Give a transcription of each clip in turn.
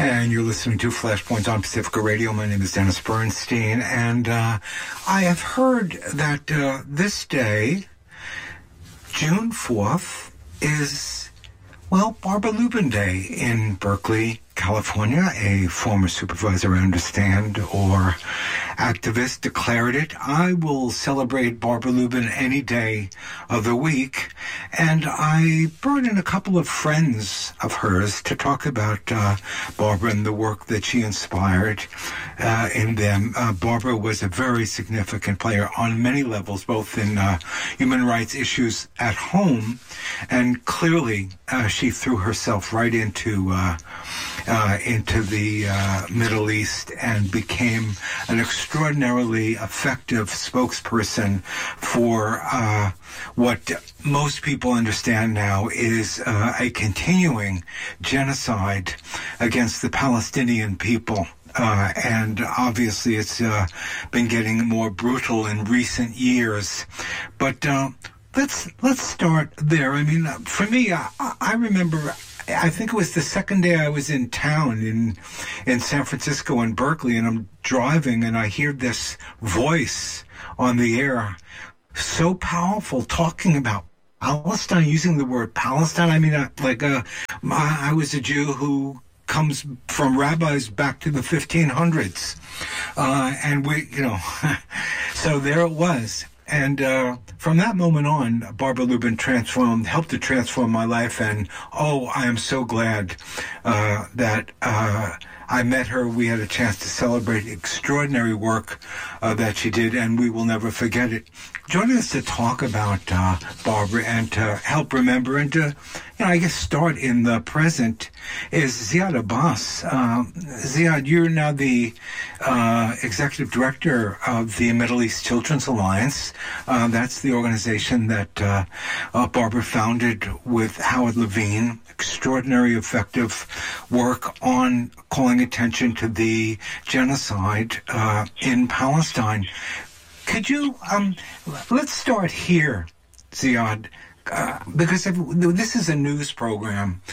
And you're listening to Flashpoint on Pacifica Radio. My name is Dennis Bernstein, and I have heard that this day, June 4th, is, well, Barbara Lubin Day in Berkeley, California. A former supervisor, I understand, or activist declared it. I will celebrate Barbara Lubin any day of the week, and I brought in a couple of friends of hers to talk about Barbara and the work that she inspired in them. Barbara was a very significant player on many levels, both in human rights issues at home, and clearly she threw herself right into the Middle East and became an extraordinarily effective spokesperson for what most people understand now is a continuing genocide against the Palestinian people. And obviously it's been getting more brutal in recent years. But let's start there. I mean, for me, I remember, I think it was the second day I was in town in San Francisco and Berkeley, and I'm driving and I hear this voice on the air, so powerful, talking about Palestine, using the word Palestine. I mean, I was a Jew who comes from rabbis back to the 1500s. And we, so there it was. And from that moment on, Barbara Lubin helped to transform my life. And, I am so glad that I met her. We had a chance to celebrate extraordinary work that she did, and we will never forget it. Joining us to talk about Barbara and to help remember and to, I guess, start in the present is Ziad Abbas. Ziad, you're now the executive director of the Middle East Children's Alliance. That's the organization that Barbara founded with Howard Levine. Extraordinary effective work on calling attention to the genocide in Palestine. Could you, let's start here, Ziad, because this is a news program.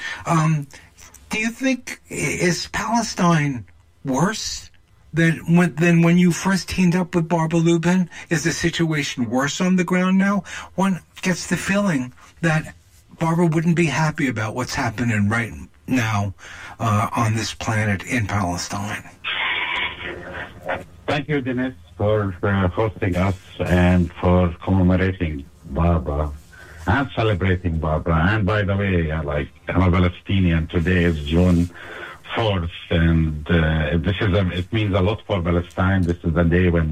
Do you think, is Palestine worse than when you first teamed up with Barbara Lubin? Is the situation worse on the ground now? One gets the feeling that Barbara wouldn't be happy about what's happening right now on this planet in Palestine. Thank you, Dennis, for hosting us and for commemorating Barbara and celebrating Barbara. And by the way, I'm a Palestinian. Today is June 4th, and it means a lot for Palestine. This is the day when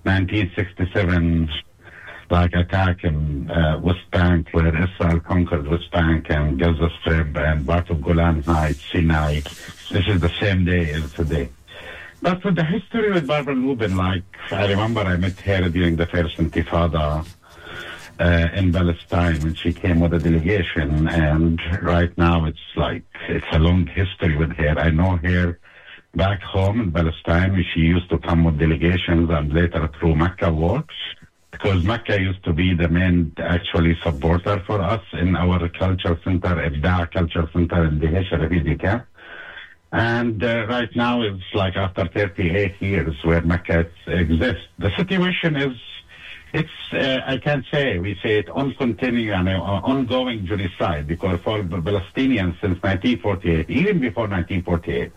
1967 attack in West Bank, where Israel conquered West Bank and Gaza Strip and part of Golan Heights, Sinai. This is the same day as today. But for the history with Barbara Lubin, I remember I met her during the first Intifada in Palestine when she came with a delegation, and right now it's a long history with her. I know her back home in Palestine. She used to come with delegations and later through Mecca works, because Mecca used to be the main supporter for us in our culture center, Ibda Culture Center in the Hesha refugee camp. And right now it's after 38 years where Mecca exists. The situation is, I can't say, we say it ongoing genocide, because for the Palestinians since 1948, even before 1948,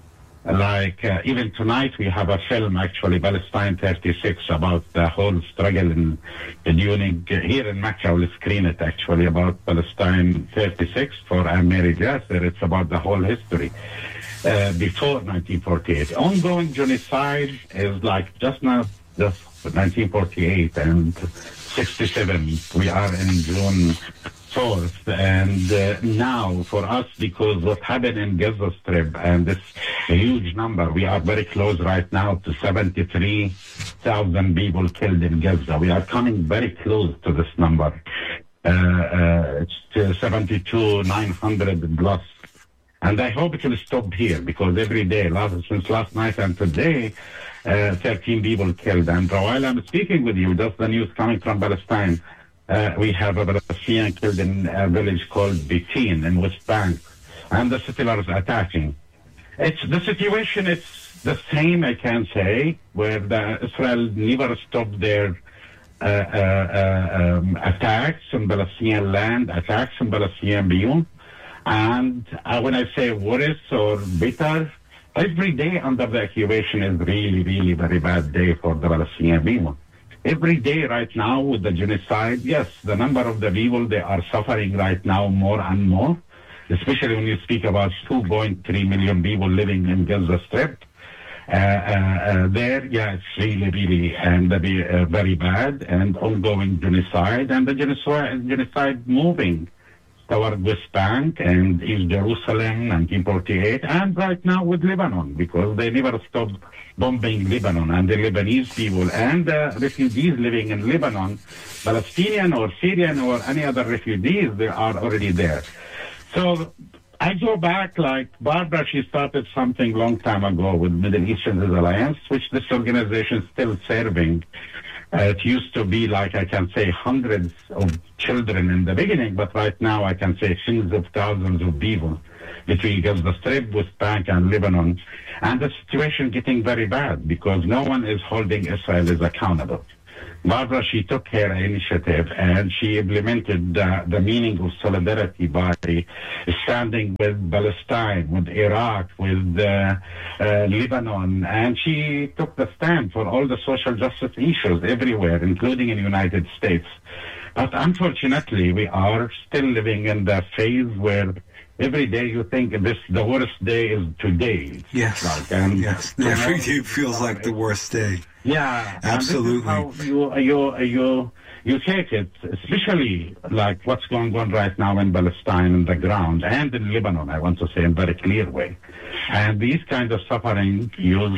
even tonight we have a film, Palestine 36, about the whole struggle during here in Mecca. We'll screen it about Palestine 36 for Mary Jasser. It's about the whole history before 1948. Ongoing genocide is just 1948 and 67. We are in June 4th, and now for us, because what happened in Gaza Strip and this huge number, we are very close right now to 73,000 people killed in Gaza. We are coming very close to this number. It's 72,900 plus. And I hope it will stop here, because every day, since last night and today, 13 people killed. And while I'm speaking with you, just the news coming from Palestine, we have a Palestinian killed in a village called Bitin in West Bank, and the settlers attacking. It's the situation. It's the same, I can say, where Israel never stopped their attacks on Palestinian land, attacks on Palestinian people. And when I say worse or bitter, every day under the occupation is really, really very bad day for the Palestinian people. Every day right now with the genocide, yes, the number of the people, they are suffering right now more and more, especially when you speak about 2.3 million people living in Gaza Strip. There, yeah, it's really, really and very bad and ongoing genocide, and the genocide moving toward West Bank and East Jerusalem, 1948, and right now with Lebanon, because they never stopped bombing Lebanon, and the Lebanese people and the refugees living in Lebanon, Palestinian or Syrian or any other refugees, they are already there. So I go back, like Barbara, she started something long time ago with Middle Eastern Alliance, which this organization is still serving. It used to be, like I can say, hundreds of children in the beginning, but right now I can say tens of thousands of people between Gaza Strip, West Bank, and Lebanon. And the situation getting very bad because no one is holding Israel as accountable. Barbara, she took her initiative and she implemented the meaning of solidarity by standing with Palestine, with Iraq, with Lebanon, and she took the stand for all the social justice issues everywhere, including in the United States. But unfortunately, we are still living in the phase where every day you think the worst day is today. Yes, yes. Every day feels like the worst day. Yeah, absolutely. And this is how you take it, especially like what's going on right now in Palestine on the ground and in Lebanon, I want to say in a very clear way. And these kinds of suffering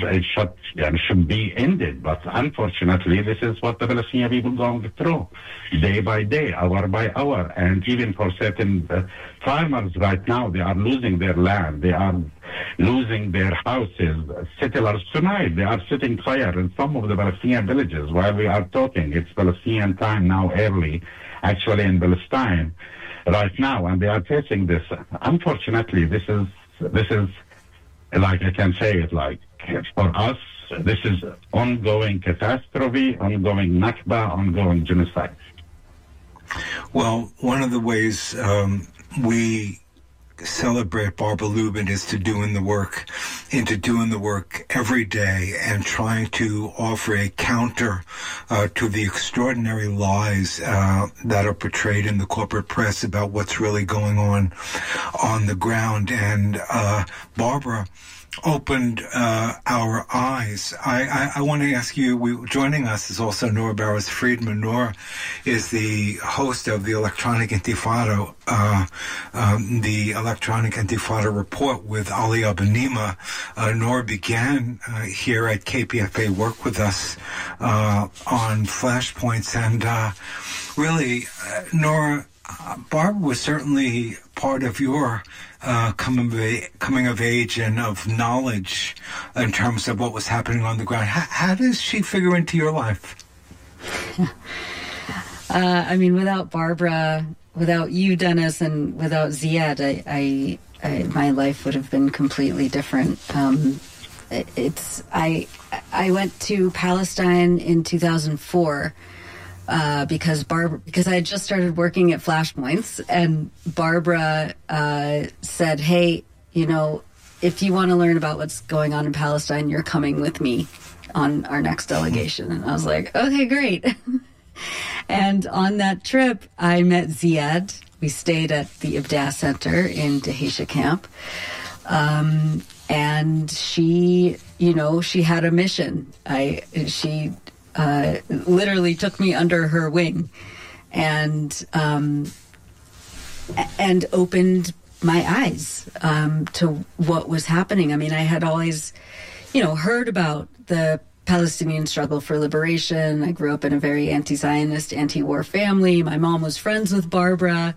should be ended. But unfortunately, this is what the Palestinian people are going through day by day, hour by hour. And even for certain farmers right now, they are losing their land. They are losing their houses. Settlers tonight, they are setting fire in some of the Palestinian villages while we are talking. It's Palestinian time now early, actually in Palestine right now, and they are facing this. Unfortunately, this is like I can say it like for us, this is ongoing catastrophe, ongoing Nakba, ongoing genocide. Well, one of the ways we celebrate Barbara Lubin is doing the work every day and trying to offer a counter to the extraordinary lies that are portrayed in the corporate press about what's really going on the ground. And Barbara opened our eyes. I want to ask you, joining us is also Nora Barros-Friedman. Nora is the host of the Electronic Intifada, report with Ali Abunimah. Nora began here at KPFA work with us on Flashpoints, and really, Nora, Barbara was certainly part of your coming of age and of knowledge in terms of what was happening on the ground. How does she figure into your life? I mean, without Barbara, without you, Dennis, and without Ziad, I my life would have been completely different. I went to Palestine in 2004. Because I had just started working at Flashpoints, and Barbara said, "Hey, if you want to learn about what's going on in Palestine, you're coming with me on our next delegation." And I was like, "Okay, great." And on that trip, I met Ziad. We stayed at the Ibdah Center in Dheisheh camp, and she had a mission. She literally took me under her wing and opened my eyes to what was happening. I mean, I had always, heard about the Palestinian struggle for liberation. I grew up in a very anti-Zionist, anti-war family. My mom was friends with Barbara,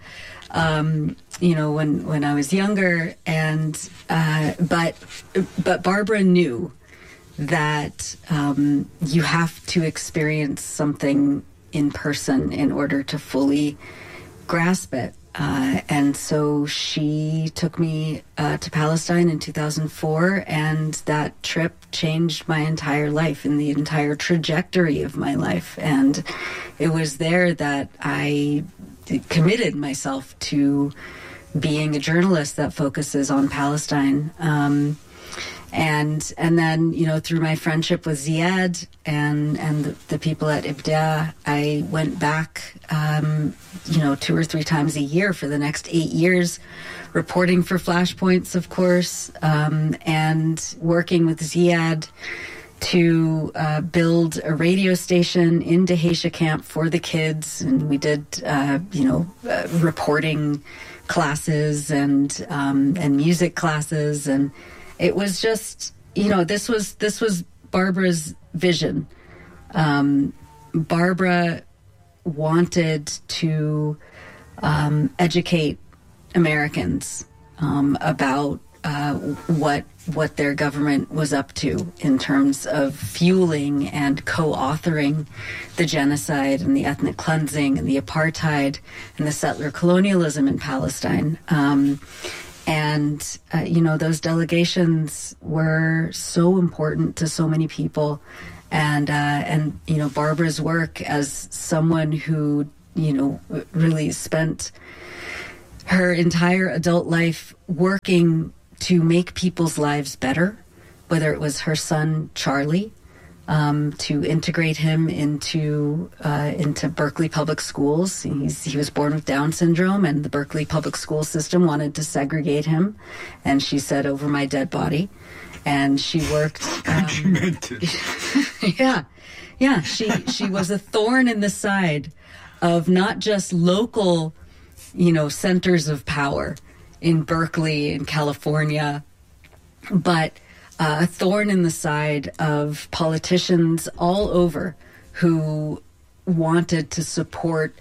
when I was younger. And but Barbara knew that you have to experience something in person in order to fully grasp it. And so she took me to Palestine in 2004, and that trip changed my entire life and the entire trajectory of my life. And it was there that I committed myself to being a journalist that focuses on Palestine. And then, you know, through my friendship with Ziad and the people at Ibda, I went back, 2 or 3 times a year for the next 8 years, reporting for Flashpoints, of course, and working with Ziad to build a radio station in Dheisheh camp for the kids. And we did, reporting classes and music classes, and it was just, this was Barbara's vision. Barbara wanted to educate Americans about what their government was up to in terms of fueling and co-authoring the genocide and the ethnic cleansing and the apartheid and the settler colonialism in Palestine. Those delegations were so important to so many people. And Barbara's work as someone who, really spent her entire adult life working to make people's lives better, whether it was her son, Charlie, to integrate him into Berkeley Public Schools. He was born with Down syndrome, and the Berkeley Public School system wanted to segregate him. And she said, "Over my dead body." And she worked. She meant it. Yeah. She was a thorn in the side of not just local, centers of power in Berkeley, in California, but a thorn in the side of politicians all over who wanted to support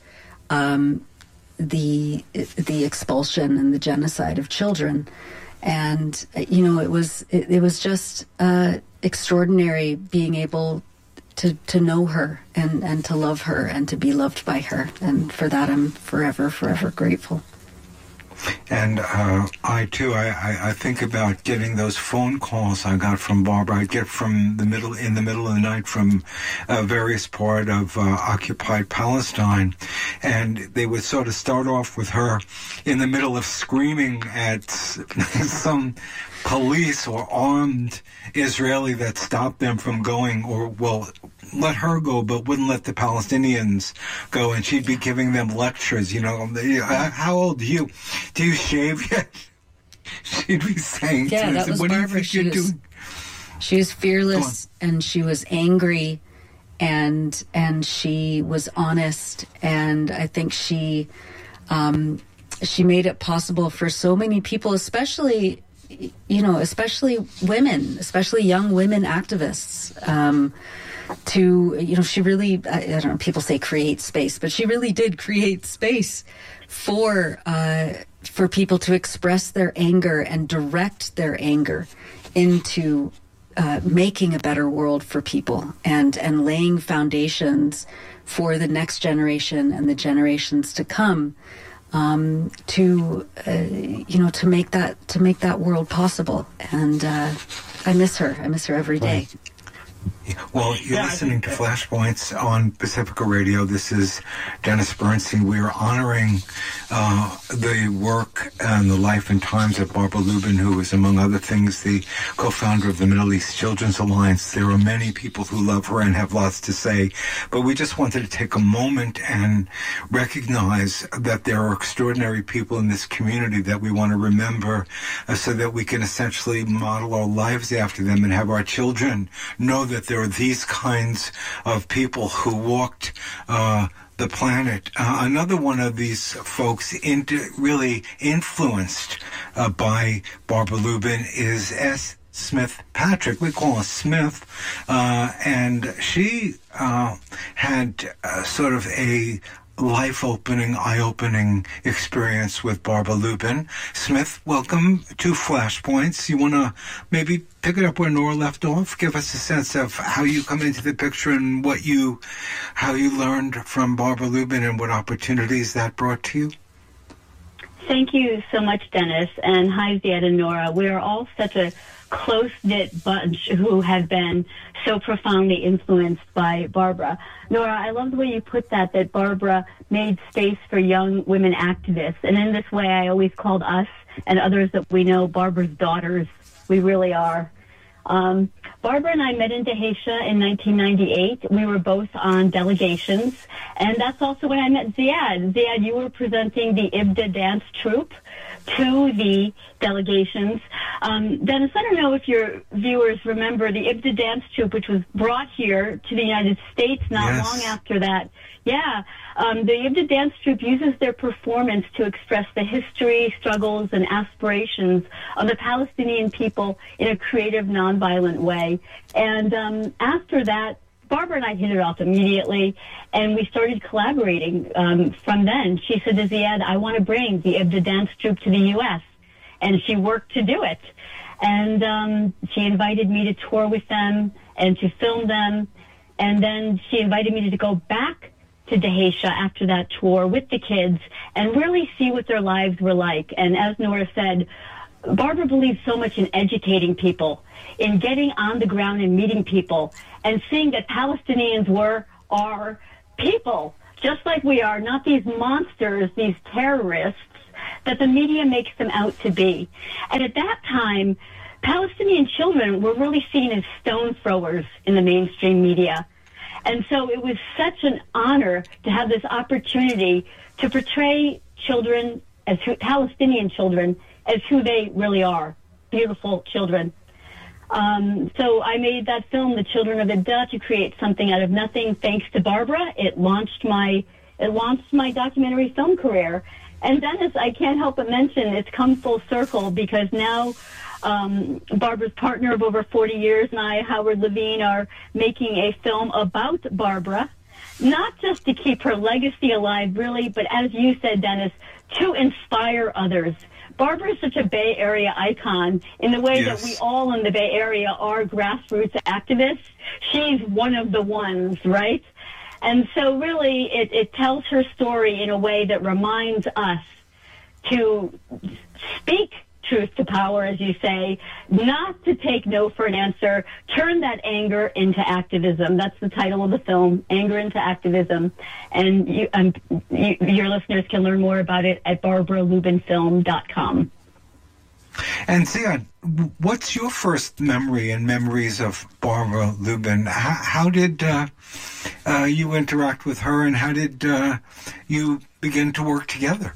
the expulsion and the genocide of children. And it was just extraordinary being able to know her and to love her and to be loved by her. And for that, I'm forever grateful. And I think about getting those phone calls I got from Barbara. I'd get in the middle of the night from various part of occupied Palestine, and they would sort of start off with her in the middle of screaming at some police or armed Israeli that stopped them from going, or let her go, but wouldn't let the Palestinians go, and she'd be giving them lectures. How old are you? Do you shave yet? She'd be saying, "Yeah, that was what Barbara. Do you think you're doing?" She was fearless, and she was angry, and she was honest, and I think she made it possible for so many people, especially women, especially young women activists, she really, I don't know, people say create space, but she really did create space for people to express their anger and direct their anger into making a better world for people and laying foundations for the next generation and the generations to come. To make that world possible, and I miss her. I miss her every day. Right. Well, you're listening to Flashpoints on Pacifica Radio. This is Dennis Bernstein. We are honoring the work and the life and times of Barbara Lubin, who is, among other things, the co-founder of the Middle East Children's Alliance. There are many people who love her and have lots to say, but we just wanted to take a moment and recognize that there are extraordinary people in this community that we want to remember so that we can essentially model our lives after them and have our children know that there are these kinds of people who walked the planet. Another one of these folks really influenced by Barbara Lubin is S. Smith Patrick. We call her Smith. And she had sort of a life-opening, eye-opening experience with Barbara Lubin. Smith, welcome to Flashpoints. You want to maybe pick it up where Nora left off? Give us a sense of how you come into the picture and how you learned from Barbara Lubin and what opportunities that brought to you. Thank you so much, Dennis. And hi, Ziad and Nora. We are all such a close-knit bunch who have been so profoundly influenced by Barbara. Nora, I love the way you put that Barbara made space for young women activists. And in this way, I always called us and others that we know Barbara's daughters. We really are. Barbara and I met in Dheisheh in 1998. We were both on delegations, and that's also when I met Ziad. Ziad, you were presenting the Ibda dance troupe to the delegations. Dennis, I don't know if your viewers remember the Ibda dance troupe, which was brought here to the United States not long after that. Yeah, the Ibda dance troupe uses their performance to express the history, struggles, and aspirations of the Palestinian people in a creative, nonviolent way. And after that, Barbara and I hit it off immediately, and we started collaborating from then. She said to Ziad, I want to bring the Ibda dance troupe to the U.S., and she worked to do it. And she invited me to tour with them and to film them, and then she invited me to go back to Dheisheh after that tour with the kids and really see what their lives were like. And as Nora said, Barbara believed so much in educating people, in getting on the ground and meeting people, and seeing that Palestinians are people, just like we are, not these monsters, these terrorists that the media makes them out to be. And at that time, Palestinian children were really seen as stone throwers in the mainstream media. And so it was such an honor to have this opportunity to portray children, Palestinian children, as who they really are, beautiful children. So I made that film, The Children of Ibda, to create something out of nothing. Thanks to Barbara, it launched my documentary film career. And Dennis, I can't help but mention it's come full circle because now Barbara's partner of over 40 years and I, Howard Levine, are making a film about Barbara, not just to keep her legacy alive, really, but as you said, Dennis, to inspire others. Barbara is such a Bay Area icon in the way that we all in the Bay Area are grassroots activists. She's one of the ones, right? And so really it tells her story in a way that reminds us to speak truth to power, as you say, not to take no for an answer, turn that anger into activism. That's the title of the film, Anger into Activism. And your listeners can learn more about it at barbaralubinfilm.com. And Ziad, what's your first memory and memories of Barbara Lubin? How did you interact with her, and how did you begin to work together?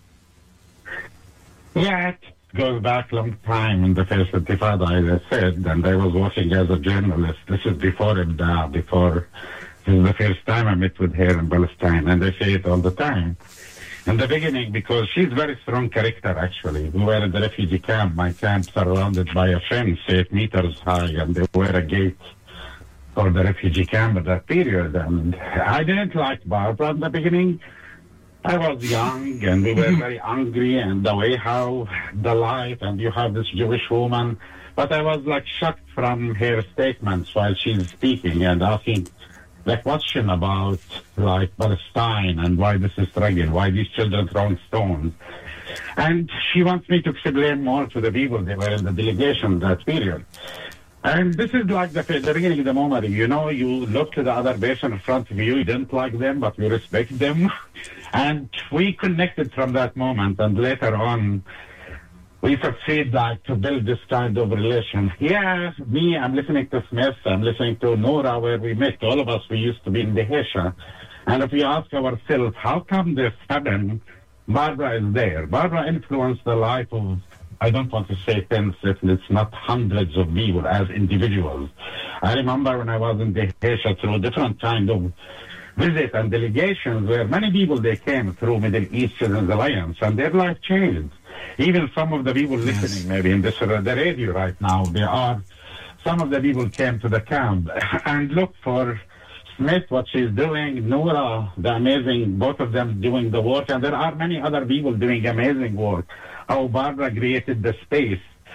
Yeah, it goes back a long time in the first Intifada, as I said, and I was working as a journalist. This is before Ibda, this is the first time I met with her in Palestine, and I say it all the time. In the beginning, because she's a very strong character, actually. We were in the refugee camp, my camp surrounded by a fence 8 meters high, and there were a gate for the refugee camp at that period. And I didn't like Barbara in the beginning. I was young, and we were very angry, and the way how the life, and you have this Jewish woman. But I was like shocked from her statements while she's speaking and asking the question about like Palestine and why this is struggle, why these children throwing stones. And she wants me to explain more to the people that were in the delegation that period. And this is like the beginning of the moment, you know, you look to the other person in front of you, you didn't like them, but you respect them. And we connected from that moment, and later on, we succeed like to build this kind of relation. Yeah, me, I'm listening to Smith, I'm listening to Nora, where we met. All of us, we used to be in Dheisheh. And if we ask ourselves, how come this happened? Barbara is there. Barbara influenced the life of, I don't want to say tens, it's not hundreds of people as individuals. I remember when I was in Dheisheh through different kind of visits and delegations where many people, they came through Middle East Children's Alliance, and their life changed. Even some of the people listening, maybe in this the radio right now, some of the people came to the camp and look for Smith, what she's doing, Nora, the amazing, both of them doing the work, and there are many other people doing amazing work. How Barbara created the space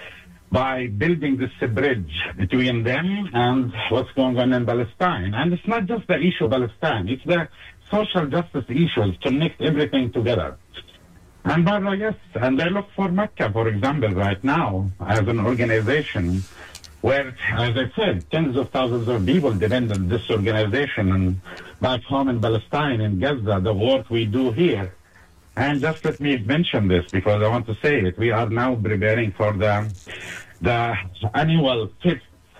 by building this bridge between them and what's going on in Palestine. And it's not just the issue of Palestine, it's the social justice issues to mix everything together. And Barbara, yes, and they look for Mecca, for example, right now as an organization where, as I said, tens of thousands of people depend on this organization. And back home in Palestine, in Gaza, the work we do here. And just let me mention this because I want to say it. We are now preparing for the annual 5th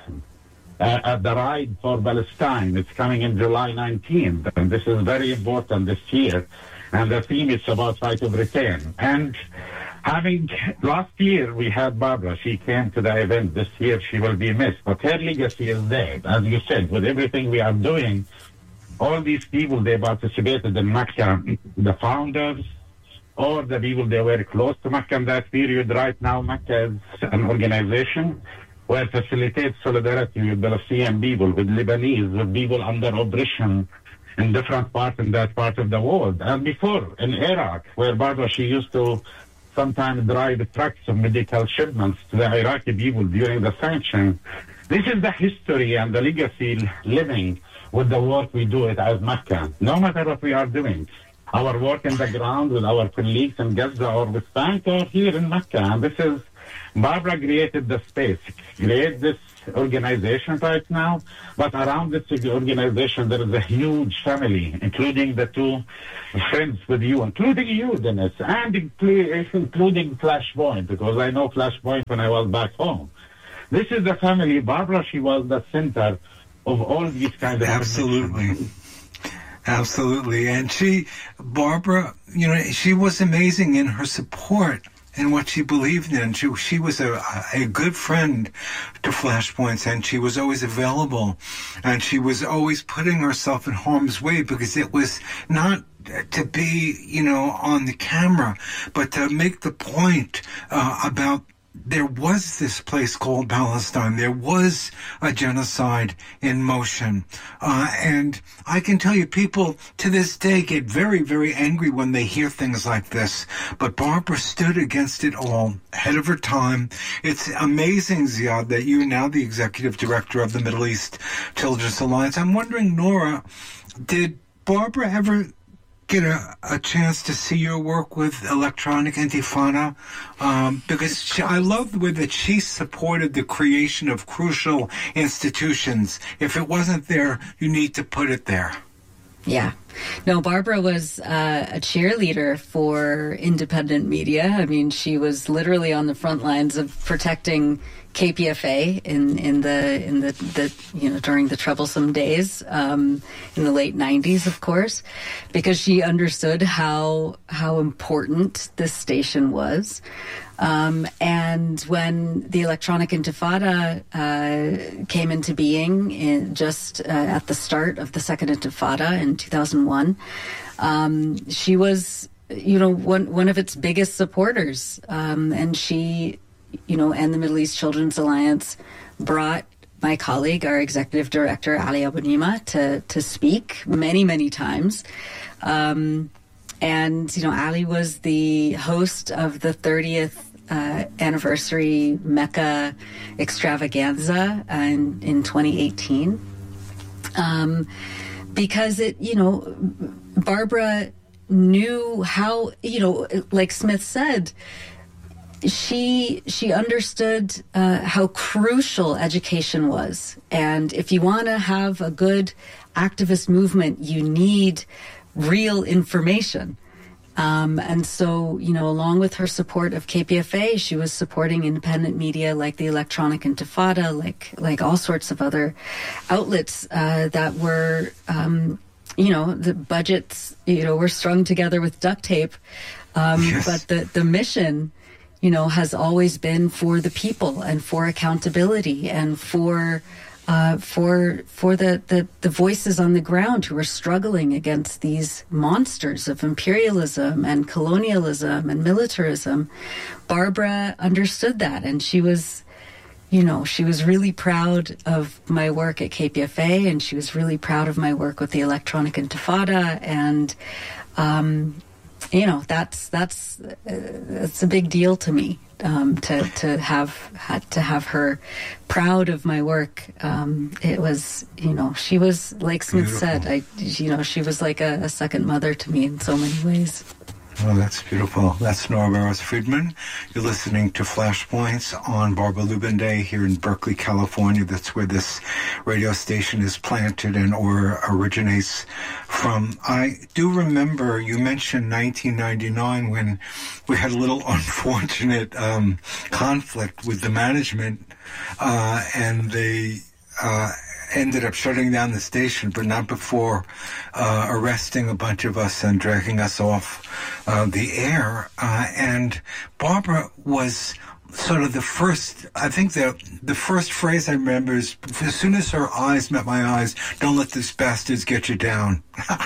the Ride for Palestine. It's coming in July 19th, and this is very important this year. And the theme is about right of return. And last year we had Barbara. She came to the event. This year she will be missed, but her legacy is there. As you said, with everything we are doing, all these people, they participated in Mecca, the founders, or the people they were close to Mecca in that period. Right now, Mecca is an organization where facilitates solidarity with Palestinian people, with Lebanese, with people under oppression in different parts in that part of the world. And before, in Iraq, where Barbara, she used to sometimes drive trucks of medical shipments to the Iraqi people during the sanctions. This is the history and the legacy living with the work we do it as Mecca, no matter what we are doing. Our work in the ground with our colleagues in Gaza or West Bank or here in Mecca. And this is, Barbara created the space, created this organization right now, but around this organization there is a huge family, including the two friends with you, including you, Dennis, and including Flashpoint, because I know Flashpoint when I was back home. This is the family. Barbara, she was the center of all these kinds of Absolutely. Absolutely. And Barbara, she was amazing in her support and what she believed in. She was a good friend to Flashpoints, and she was always available, and she was always putting herself in harm's way because it was not to be, on the camera, but to make the point about there was this place called Palestine. There was a genocide in motion. And I can tell you, people to this day get very, very angry when they hear things like this. But Barbara stood against it all, ahead of her time. It's amazing, Ziad, that you're now the executive director of the Middle East Children's Alliance. I'm wondering, Nora, did Barbara ever get a chance to see your work with Electronic Intifada? Because I love the way that she supported the creation of crucial institutions. If it wasn't there, you need to put it there. Yeah. No, Barbara was a cheerleader for independent media. I mean, she was literally on the front lines of protecting KPFA in the during the troublesome days in the late 90s, of course, because she understood how important this station was. And when the Electronic Intifada came into being just at the start of the Second Intifada in 2001, she was, one of its biggest supporters. And she, and the Middle East Children's Alliance brought my colleague, our executive director, Ali Abu Nima, to speak many, many times. And, Ali was the host of the 30th anniversary Mecca extravaganza in 2018. Because Barbara knew how, like Smith said, she understood how crucial education was. And if you want to have a good activist movement, you need real information. And so, along with her support of KPFA, she was supporting independent media like the Electronic Intifada, like all sorts of other outlets that were, the budgets, were strung together with duct tape. Yes. But the mission, has always been for the people and for accountability and for the voices on the ground who are struggling against these monsters of imperialism and colonialism and militarism. Barbara understood that, and she was really proud of my work at KPFA, and she was really proud of my work with the Electronic Intifada, and that's a big deal to me. To have her proud of my work. It was, she was, like Smith Beautiful. said, she was like a second mother to me in so many ways. Oh, that's beautiful. That's Nora Barros-Friedman. You're listening to Flashpoints on Barbara Lubin Day here in Berkeley, California. That's where this radio station is planted and or originates from. I do remember you mentioned 1999 when we had a little unfortunate conflict with the management, and they ended up shutting down the station, but not before arresting a bunch of us and dragging us off the air. And Barbara was sort of the first, I think the first phrase I remember is, as soon as her eyes met my eyes, "Don't let these bastards get you down."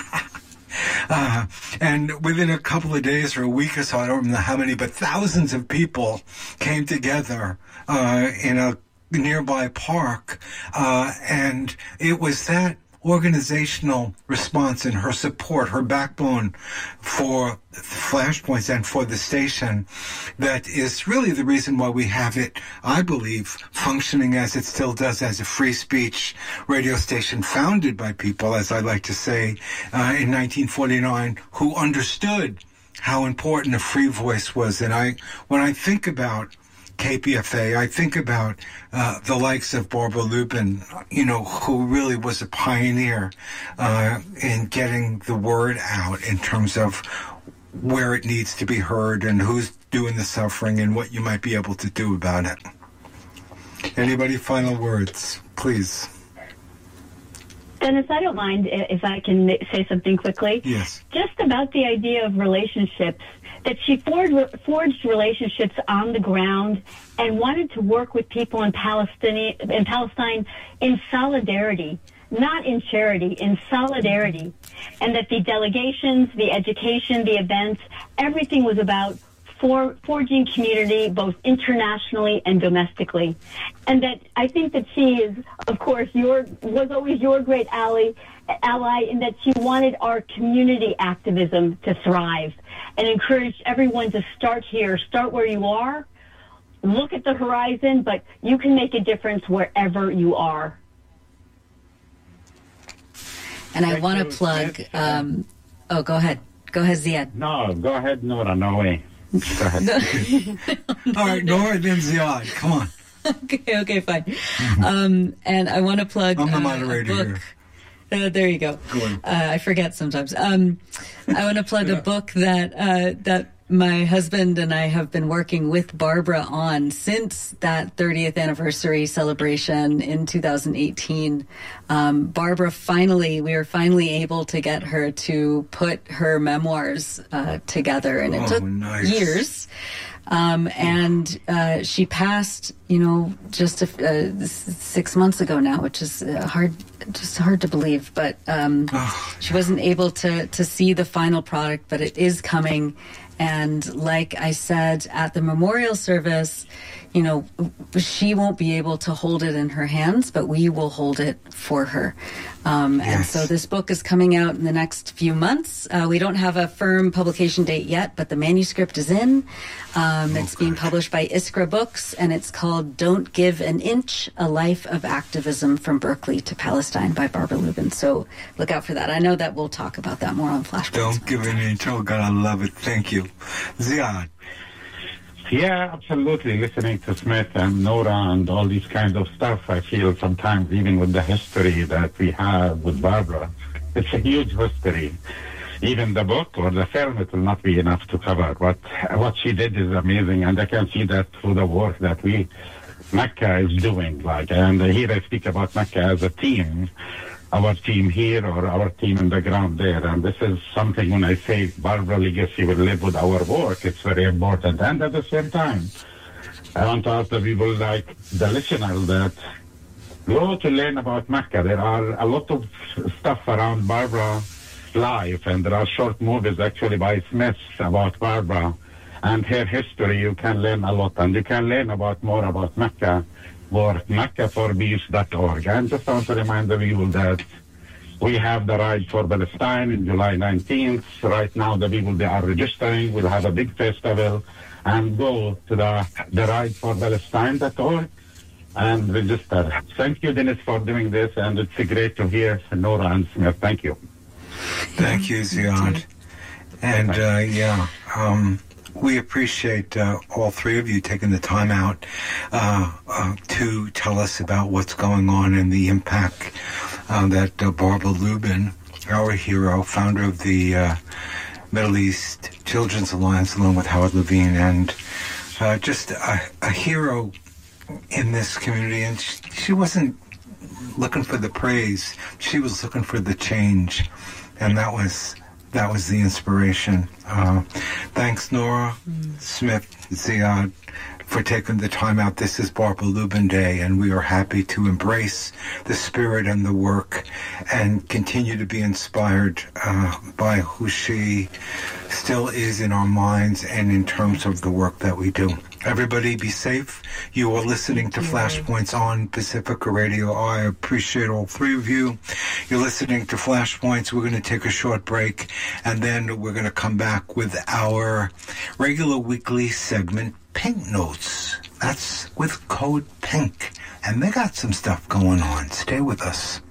And within a couple of days or a week or so, I don't remember how many, but thousands of people came together in a nearby park, and it was that organizational response and her support, her backbone for Flashpoints and for the station that is really the reason why we have it, I believe, functioning as it still does as a free speech radio station founded by people, as I like to say, in 1949, who understood how important a free voice was. And when I think about KPFA, I think about the likes of Barbara Lubin, who really was a pioneer in getting the word out in terms of where it needs to be heard and who's doing the suffering and what you might be able to do about it. Anybody final words, please? Dennis, I don't mind if I can say something quickly. Yes. Just about the idea of relationships, that she forged relationships on the ground and wanted to work with people in Palestine in solidarity, not in charity, in solidarity. And that the delegations, the education, the events, everything was about forging community both internationally and domestically. And that I think that she is, of course, was always your great ally in that she wanted our community activism to thrive and encouraged everyone to start here, start where you are, look at the horizon, but you can make a difference wherever you are. And I want to plug, go ahead. Go ahead, Ziad. No, go ahead, Nora, no way. Go ahead. All right, Nora, then Ziad, come on. Okay, fine. And I want to plug I'm the moderator a book. There you go. I forget sometimes. I want to plug a book that my husband and I have been working with Barbara on since that 30th anniversary celebration in 2018. Barbara we were finally able to get her to put her memoirs together, and it took years. And she passed, just 6 months ago now, which is hard to believe. But she wasn't able to see the final product, but it is coming. And like I said at the memorial service, she won't be able to hold it in her hands, but we will hold it for her. And so this book is coming out in the next few months. We don't have a firm publication date yet, but the manuscript is in. It's being published by Iskra Books, and it's called Don't Give an Inch, A Life of Activism from Berkeley to Palestine by Barbara Lubin. So look out for that. I know that we'll talk about that more on Flashpoints. Don't give an inch. Oh, God, I love it. Thank you. Ziad. Yeah, absolutely. Listening to Smith and Nora and all these kinds of stuff, I feel sometimes even with the history that we have with Barbara, it's a huge history. Even the book or the film, it will not be enough to cover. What she did is amazing, and I can see that through the work that Mecca is doing. And here I speak about Mecca as a team. Our team here or our team on the ground there. And this is something when I say Barbara legacy will live with our work, it's very important. And at the same time, I want to ask the people like the listeners that go to learn about Mecca. There are a lot of stuff around Barbara's life, and there are short movies actually by Smith about Barbara and her history. You can learn a lot, and you can learn more about Mecca or meccaforpeace.org. And just want to remind the people that we have the Ride for Palestine in July 19th. Right now, the people, they are registering. We'll have a big festival, and go to the rideforpalestine.org and register. Thank you, Dennis, for doing this, and it's great to hear Nora and Smith. Thank you. Thank you, Ziad. And we appreciate all three of you taking the time out to tell us about what's going on and the impact that Barbara Lubin, our hero, founder of the Middle East Children's Alliance, along with Howard Levine, and just a hero in this community. And she wasn't looking for the praise; she was looking for the change, and that was the inspiration. Thanks, Nora Smith Ziad, for taking the time out. This is Barbara Lubin Day, and we are happy to embrace the spirit and the work and continue to be inspired by who she still is in our minds and in terms of the work that we do. Everybody be safe. You are listening to Flashpoints on Pacifica Radio. I appreciate all three of you. You're listening to Flashpoints. We're going to take a short break, and then we're going to come back with our regular weekly segment, Pink Notes. That's with Code Pink. And they got some stuff going on. Stay with us.